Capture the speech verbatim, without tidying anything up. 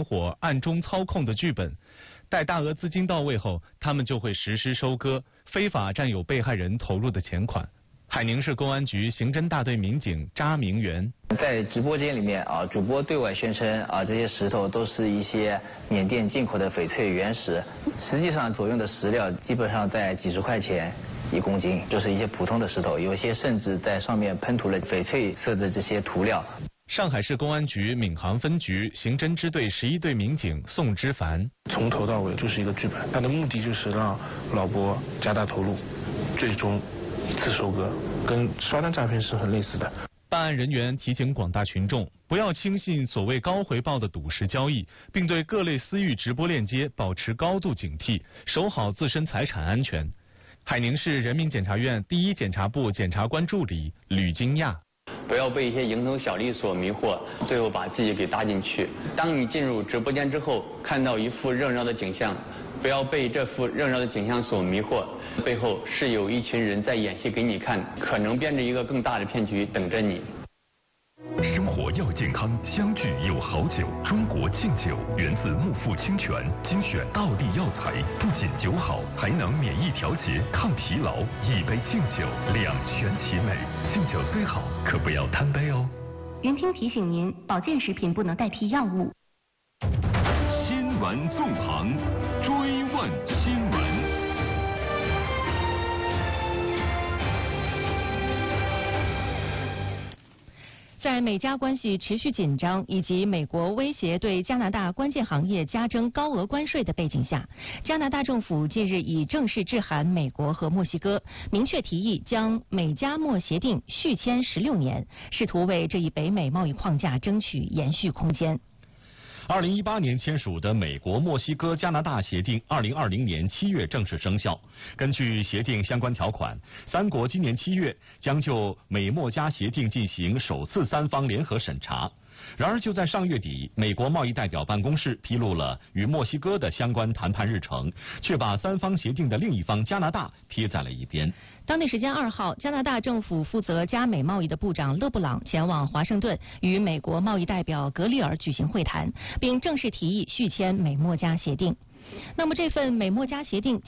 团伙暗中操控的剧本。待大额资金到位后，他们就会实施收割，非法占有被害人投入的钱款。海宁市公安局刑侦大队民警查明元在直播间里面啊，主播对外宣称啊，这些石头都是一些缅甸进口的翡翠原石，实际上所用的石料基本上在几十块钱一公斤，就是一些普通的石头，有些甚至在上面喷涂了翡翠色的这些涂料。 上海市公安局闵行分局刑侦支队十一队民警宋之凡， 从头到尾就是一个剧本，他的目的就是让老伯加大投入，最终一次收割，跟刷单诈骗是很类似的。 办案人员提醒广大群众不要轻信所谓高回报的赌石交易，并对各类私域直播链接保持高度警惕，守好自身财产安全。海宁市人民检察院第一检察部检察官助理吕金亚。 不要被一些蝇头小利所迷惑，最后把自己给搭进去。当你进入直播间之后，看到一副热闹的景象，不要被这副热闹的景象所迷惑，背后是有一群人在演戏给你看，可能编着一个更大的骗局等着你。 生活要健康，相聚有好酒。中国劲酒源自木富清泉，精选道地药材，不仅酒好，还能免疫调节、抗疲劳。一杯劲酒，两全其美。劲酒虽好，可不要贪杯哦。 云听提醒您，保健食品不能代替药物。 新闻纵横，追问新闻。 在美加关系持续紧张以及美国威胁对加拿大关键行业加征高额关税的背景下，加拿大政府近日已正式致函美国和墨西哥，明确提议将美加墨协定续签十六年，试图为这一北美贸易框架争取延续空间。 二零一八年签署的美国、墨西哥、加拿大协定，二零二零年七月正式生效。根据协定相关条款，三国今年七月将就美墨加协定进行首次三方联合审查。然而，就在上月底，美国贸易代表办公室披露了与墨西哥的相关谈判日程，却把三方协定的另一方加拿大撇在了一边。 当地时间二号，加拿大政府负责加美贸易的部长勒布朗前往华盛顿，与美国贸易代表格里尔举行会谈，并正式提议续签美墨加协定。那么，这份美墨加协定